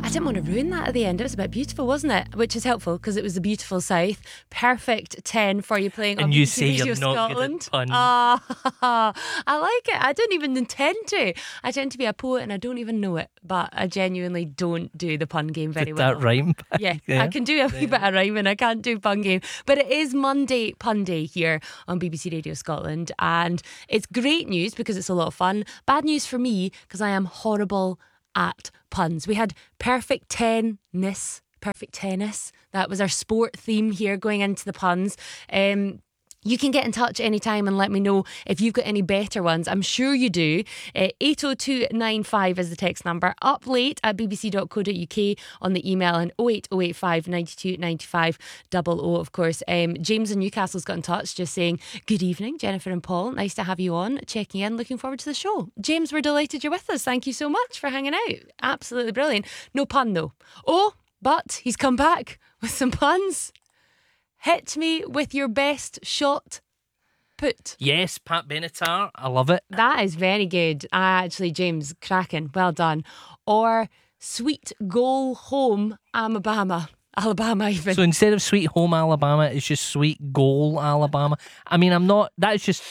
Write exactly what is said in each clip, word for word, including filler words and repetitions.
I didn't want to ruin that at the end. It was a bit beautiful, wasn't it? Which is helpful because it was the beautiful South. Perfect ten for you playing on And you B B C say Radio you're not Scotland. good at puns. Ah, I like it. I didn't even intend to. I tend to be a poet and I don't even know it, but I genuinely don't do the pun game very Did well. that rhyme? Yeah, Yeah. I can do a wee bit of rhyming. I can't do pun game. But it is Monday Pun Day here on B B C Radio Scotland. And it's great news because it's a lot of fun. Bad news for me because I am horrible at puns. We had perfect ten-ness, perfect tennis. That was our sport theme here going into the puns. Um... You can get in touch anytime and let me know if you've got any better ones. I'm sure you do. Uh, eight oh two nine five is the text number. Up late at b b c dot co dot u k on the email, and oh eight oh eight five nine two nine five double oh, of course. Um, James in Newcastle's got in touch just saying, good evening, Jennifer and Paul. Nice to have you on. Checking in. Looking forward to the show. James, we're delighted you're with us. Thank you so much for hanging out. Absolutely brilliant. No pun though. Oh, but he's come back with some puns. Hit me with your best shot put. Yes, Pat Benatar. I love it. That is very good. Ah, actually, James, cracking. Well done. Or sweet goal home, Alabama. Alabama, even. So instead of Sweet Home Alabama, it's just Sweet Goal Alabama. I mean, I'm not. That's just.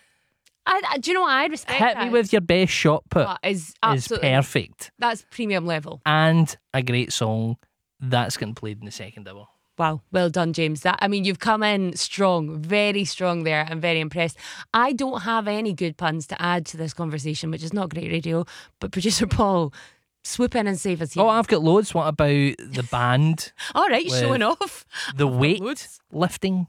I, I, do you know what? I respect Hit that. me with your best shot put. That is Is absolutely perfect. That's premium level. And a great song that's getting played in the second hour. Wow, well done, James. That I mean, you've come in strong, very strong there. I'm very impressed. I don't have any good puns to add to this conversation, which is not great radio, but producer Paul, swoop in and save us here. Oh, I've got loads. What about the band? All right, with showing off. The weight loads. lifting.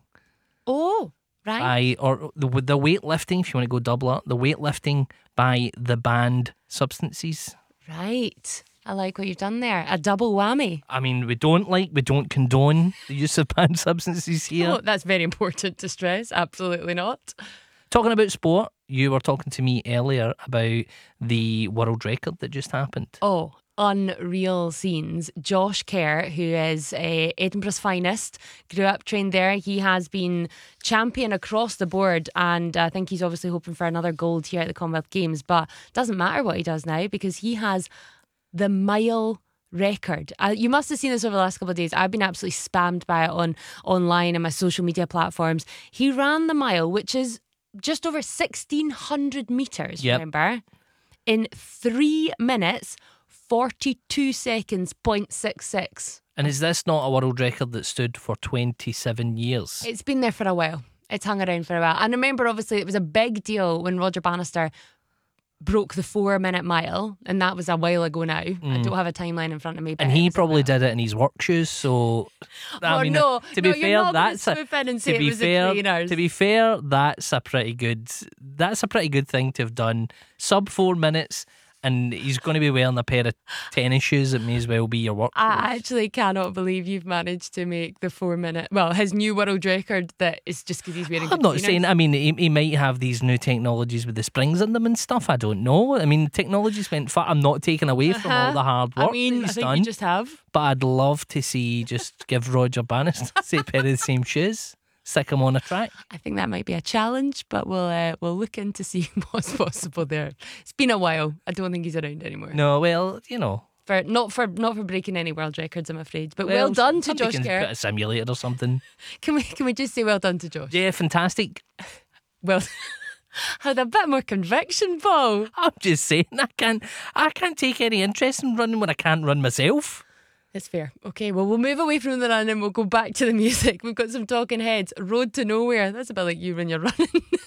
Oh, right. By, or the, the weight lifting, if you want to go double up, the weight lifting by the band Substances. Right. I like what you've done there. A double whammy. I mean, we don't like, we don't condone the use of banned substances here. Oh, that's very important to stress. Absolutely not. Talking about sport, you were talking to me earlier about the world record that just happened. Oh, unreal scenes. Josh Kerr, who is uh, Edinburgh's finest, grew up, trained there. He has been champion across the board, and I think he's obviously hoping for another gold here at the Commonwealth Games, but it doesn't matter what he does now because he has the mile record. Uh, you must have seen this over the last couple of days. I've been absolutely spammed by it on online and my social media platforms. He ran the mile, which is just over sixteen hundred metres, Yep. remember, in three minutes, forty-two seconds, point six six. And is this not a world record that stood for twenty-seven years? It's been there for a while. It's hung around for a while. And remember, obviously, it was a big deal when Roger Bannister broke the four minute mile, and that was a while ago now. I don't have a timeline in front of me, but And it he was a probably while. did it in his work shoes, so I Oh, mean, no, to be no, you're fair, not gonna that's a, swoop in and say to it be was the fair, trainers. to be fair, that's a pretty good, that's a pretty good thing to have done. Sub four minutes, and he's going to be wearing a pair of tennis shoes. It may as well be your work shoes. I actually cannot believe you've managed to make the four minute, well, his new world record that is just because he's wearing I'm good not trainers. saying. I mean, he, he might have these new technologies with the springs in them and stuff. I don't know. I mean, technology's went far. I'm not taking away from all Uh-huh. the hard work I mean, that I he's think done. you just have. But I'd love to see just give Roger Bannister a pair of the same shoes, stick him on a track. I think that might be a challenge, but we'll uh, we'll look into see what's possible there. It's been a while. I don't think he's around anymore. No, well, you know. For not for not for breaking any world records, I'm afraid. But well, Well, done to somebody Josh can Kerr. put a simulator or something. Can we can we just say well done to Josh? Yeah, fantastic. Well, had a bit more conviction, Paul. I'm just saying, I can't, I can't take any interest in running when I can't run myself. It's fair. Okay, well, we'll move away from the run and we'll go back to the music. We've got some Talking Heads. Road to Nowhere. That's a bit like you when you're running.